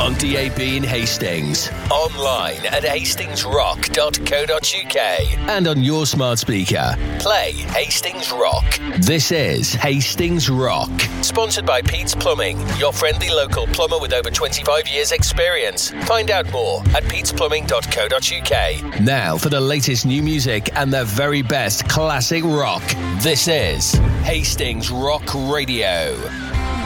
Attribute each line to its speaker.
Speaker 1: on DAB in Hastings, online at hastingsrock.co.uk, and on your smart speaker. Play Hastings Rock. This is Hastings Rock, sponsored by Pete's Plumbing, your friendly local plumber with over 25 years experience. Find out more at petesplumbing.co.uk. Now for the latest new music and the very best classic rock. This is Hastings Rock Radio.